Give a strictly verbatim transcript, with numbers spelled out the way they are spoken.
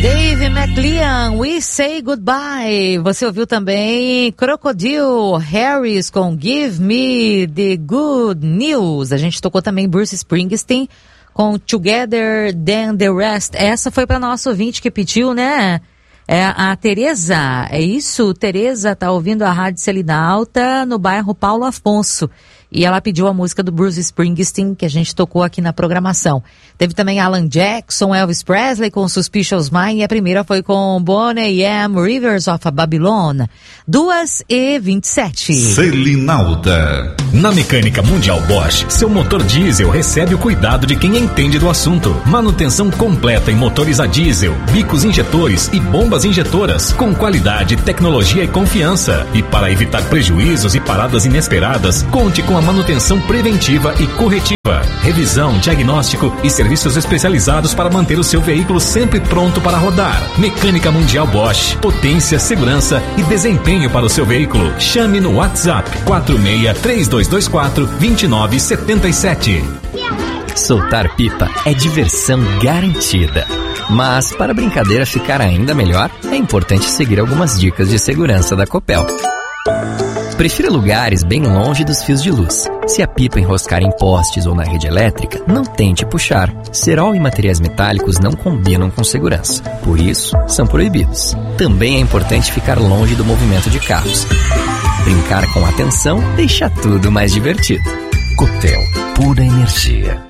Dave McLean, We Say Goodbye. Você ouviu também Crocodile Harris com Give Me the Good News. A gente tocou também Bruce Springsteen com Together Than the Rest. Essa foi para nosso ouvinte que pediu, né? É a Tereza. É isso? Tereza tá ouvindo a Rádio Celina Alta no bairro Paulo Afonso. E ela pediu a música do Bruce Springsteen, que a gente tocou aqui na programação. Teve também Alan Jackson, Elvis Presley com Suspicious Mind, e a primeira foi com Bonnie M. Rivers of Babylon. duas e vinte e sete. Celinalta. Na Mecânica Mundial Bosch, seu motor diesel recebe o cuidado de quem entende do assunto. Manutenção completa em motores a diesel, bicos injetores e bombas injetoras, com qualidade, tecnologia e confiança. E para evitar prejuízos e paradas inesperadas, conte com a manutenção preventiva e corretiva, revisão, diagnóstico e serviços especializados para manter o seu veículo sempre pronto para rodar. Mecânica Mundial Bosch, potência, segurança e desempenho para o seu veículo. Chame no WhatsApp quatro seis três dois dois quatro dois nove sete sete. Soltar pipa é diversão garantida. Mas para a brincadeira ficar ainda melhor, é importante seguir algumas dicas de segurança da Copel. Prefira lugares bem longe dos fios de luz. Se a pipa enroscar em postes ou na rede elétrica, não tente puxar. Cerol e materiais metálicos não combinam com segurança. Por isso, são proibidos. Também é importante ficar longe do movimento de carros. Brincar com atenção deixa tudo mais divertido. Copel, pura energia.